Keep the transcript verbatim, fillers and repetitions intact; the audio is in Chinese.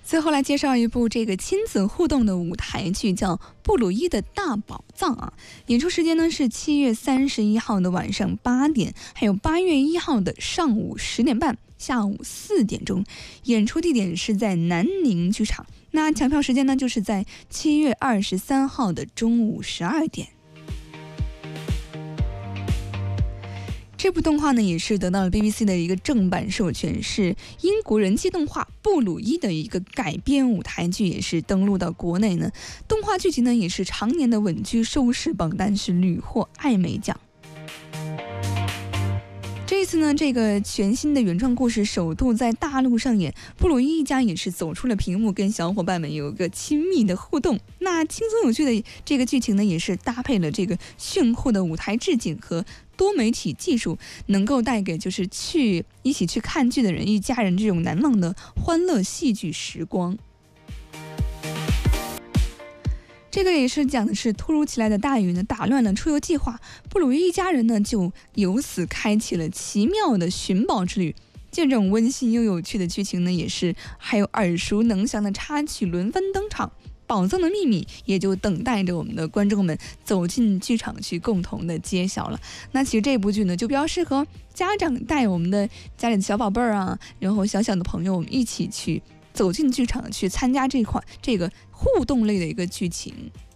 最后来介绍一部这个亲子互动的舞台剧，叫《布鲁伊的大宝藏》啊。演出时间呢是七月三十一号的晚上八点，还有八月一号的上午十点半、下午四点钟。演出地点是在南宁剧场。那抢票时间呢，就是在七月二十三号的中午十二点。这部动画呢，也是得到了 B B C 的一个正版授权，是英国人气动画《布鲁伊》的一个改编舞台剧，也是登陆到国内呢。动画剧集呢，也是常年的稳居收视榜单，是屡获艾美奖。这一次呢，这个全新的原创故事首度在大陆上演，布鲁伊一家也是走出了屏幕，跟小伙伴们有个亲密的互动。那轻松有趣的这个剧情呢，也是搭配了这个炫酷的舞台置景和多媒体技术，能够带给就是去一起去看剧的人一家人这种难忘的欢乐戏剧时光。这个也是讲的是突如其来的大雨呢，打乱了出游计划，布鲁伊一家人呢就由此开启了奇妙的寻宝之旅。这种温馨又有趣的剧情呢，也是还有耳熟能详的插曲轮番登场，宝藏的秘密也就等待着我们的观众们走进剧场去共同的揭晓了。那其实这部剧呢，就比较适合家长带我们的家里的小宝贝儿啊，然后小小的朋友，我们一起去走进剧场去参加这款这个互动类的一个剧情。